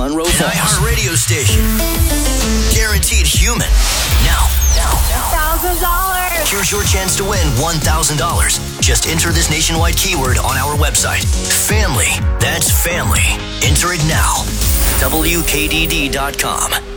Monroe Falls. An iHeartRadio station. Guaranteed human. Now. $1,000. Here's your chance to win $1,000. Just enter this nationwide keyword on our website. Family. That's family. Enter it now. WKDD.com.